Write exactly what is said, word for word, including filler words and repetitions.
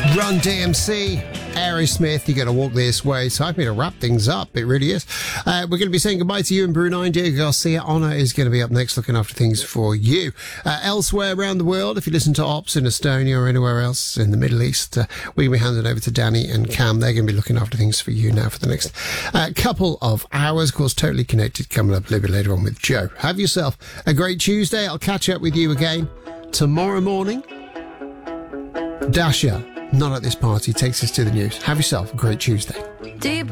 Run D M C, Aerosmith, you got to walk this way. So I'm going to wrap things up. It really is. Uh, we're going to be saying goodbye to you in Brunei. Diego Garcia Honor is going to be up next looking after things for you. Uh, elsewhere around the world, if you listen to Ops in Estonia or anywhere else in the Middle East, uh, we'll be handing over to Danny and Cam. They're going to be looking after things for you now for the next uh, couple of hours. Of course, Totally Connected coming up a little bit later on with Joe. Have yourself a great Tuesday. I'll catch up with you again tomorrow morning. Dasha, not at this party, takes us to the news. Have yourself a great Tuesday. Deep